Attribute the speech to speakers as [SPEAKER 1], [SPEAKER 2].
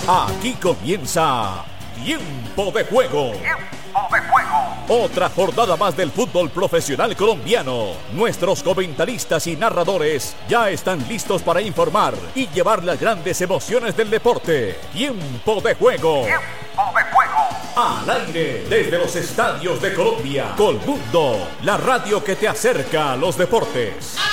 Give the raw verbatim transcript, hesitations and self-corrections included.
[SPEAKER 1] Aquí comienza Tiempo de Juego.
[SPEAKER 2] Tiempo de Juego.
[SPEAKER 1] Otra jornada más del fútbol profesional colombiano. Nuestros comentaristas y narradores ya están listos para informar y llevar las grandes emociones del deporte. Tiempo de Juego.
[SPEAKER 2] Tiempo de Juego.
[SPEAKER 1] Al aire desde los estadios de Colombia. Colmundo, la radio que te acerca a los deportes.